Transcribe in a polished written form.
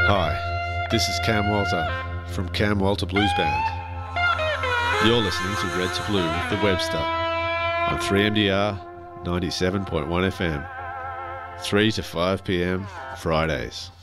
Hi, this is Cam Walter from Cam Walter Blues Band. You're listening to Red to Blue with the Webster on 3MDR 97.1 FM, 3 to 5 p.m. Fridays.